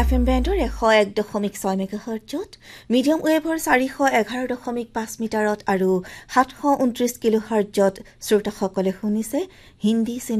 FM বেণ্ডৰ 101.6 মেগাহাৰ্টজত, medium ৱেভৰ 411.5 মিটাৰত আৰু 729 কিলোহাৰ্টজত শ্ৰোতাসকলে শুনিছে হিন্দী